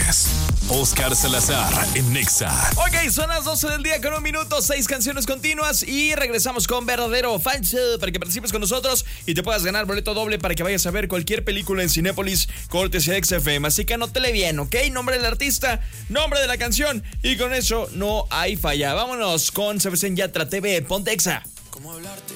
es Oscar Salazar en Nexa. Ok, son las 12 del día con 1 minuto, 6 canciones continuas y regresamos con verdadero o falso para que participes con nosotros y te puedas ganar boleto doble para que vayas a ver cualquier película en Cinépolis cortesía de XFM. Así que anótele bien, ¿ok? Nombre del artista, nombre de la canción y con eso no hay falla. Vámonos con Sebastián Yatra TV, ponte Exa. ¿Cómo hablarte?